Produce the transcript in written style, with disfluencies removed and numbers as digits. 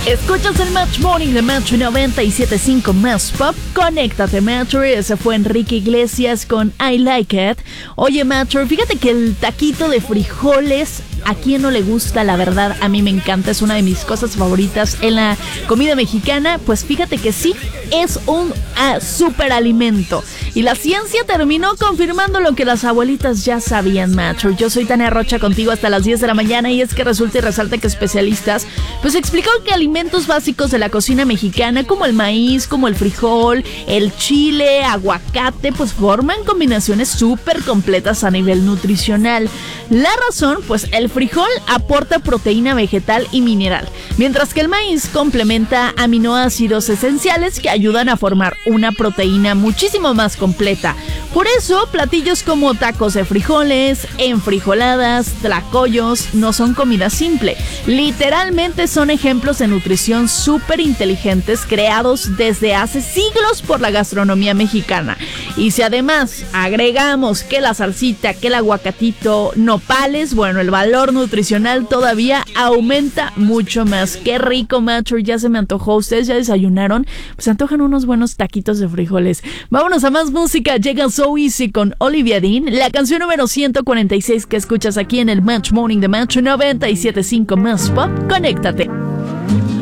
Escuchas el Match Morning de Metro 97.5 Más Pop. Conéctate, Metro. Ese fue Enrique Iglesias con I Like It. Oye, Metro, fíjate que el taquito de frijoles, ¿a quién no le gusta? La verdad, a mí me encanta. Es una de mis cosas favoritas en la comida mexicana. Pues fíjate que sí, es un superalimento. Y la ciencia terminó confirmando lo que las abuelitas ya sabían, Metro. Yo soy Tania Rocha, contigo hasta las 10 de la mañana. Y es que resulta y resalta que especialistas pues explicaron que alimentos básicos de la cocina mexicana, como el maíz, como el frijol, el chile, aguacate, pues forman combinaciones súper completas a nivel nutricional. La razón, pues el frijol aporta proteína vegetal y mineral, mientras que el maíz complementa aminoácidos esenciales que ayudan a formar una proteína muchísimo más completa. Por eso, platillos como tacos de frijoles, enfrijoladas, tlacoyos, no son comida simple. Literalmente son ejemplos de nutrición súper inteligentes creados desde hace siglos por la gastronomía mexicana. Y si además agregamos que la salsita, que el aguacatito, nopales, bueno, el valor nutricional todavía aumenta mucho más. Qué rico, Metro, ya se me antojó. ¿Ustedes ya desayunaron? Pues se antojan unos buenos taquitos de frijoles. Vámonos a más música. Llega So Easy con Olivia Dean, la canción número 146 que escuchas aquí en el Match Morning de Metro 97.5 Más Pop. Conéctate.